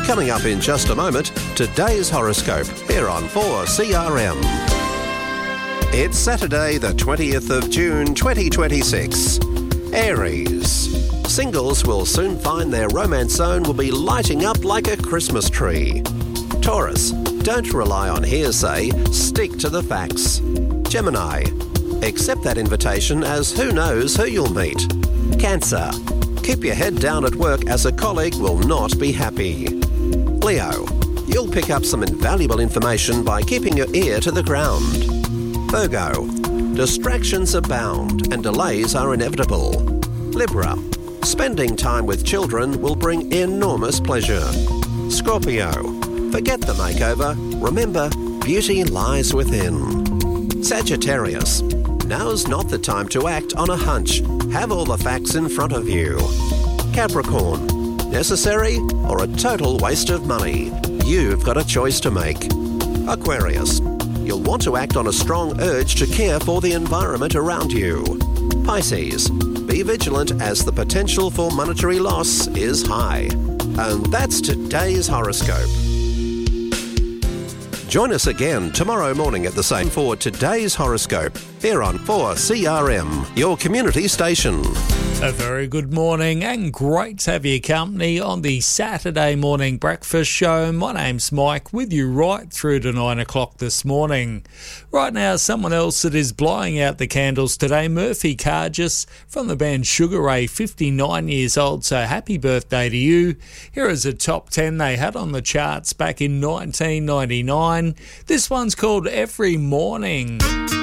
Coming up in just a moment, today's horoscope here on 4CRM. It's Saturday, the 20th of June, 2026. Aries. Singles will soon find their romance zone will be lighting up like a Christmas tree. Taurus. Don't rely on hearsay, stick to the facts. Gemini. Accept that invitation as who knows who you'll meet. Cancer. Keep your head down at work as a colleague will not be happy. Leo. You'll pick up some invaluable information by keeping your ear to the ground. Virgo. Distractions abound and delays are inevitable. Libra. Spending time with children will bring enormous pleasure. Scorpio. Forget the makeover. Remember, beauty lies within. Sagittarius. Now's not the time to act on a hunch. Have all the facts in front of you. Capricorn. Necessary or a total waste of money? You've got a choice to make. Aquarius. You'll want to act on a strong urge to care for the environment around you. Pisces. Be vigilant as the potential for monetary loss is high. And that's today's horoscope. Join us again tomorrow morning at the same for today's horoscope here on 4CRM, your community station. A very good morning and great to have your company on the Saturday morning breakfast show. My name's Mike, with you right through to 9 o'clock this morning. Right now, someone else that is blowing out the candles today, Murphy Cargis from the band Sugar Ray, 59 years old, so happy birthday to you. Here is a top 10 they had on the charts back in 1999. This one's called Every Morning.